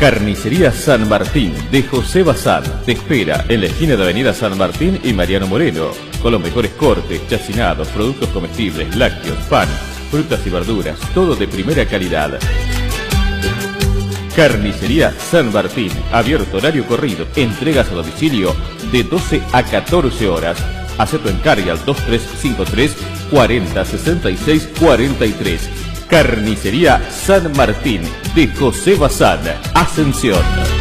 Carnicería San Martín de José Bazán te espera en la esquina de Avenida San Martín y Mariano Moreno, con los mejores cortes, chacinados, productos comestibles, lácteos, pan, frutas y verduras, todo de primera calidad. Carnicería San Martín, abierto horario corrido, entregas a domicilio de 12 a 14 horas. Haz tu encargue al 2353 40 66 43. Carnicería San Martín de José Bazán, Ascensión.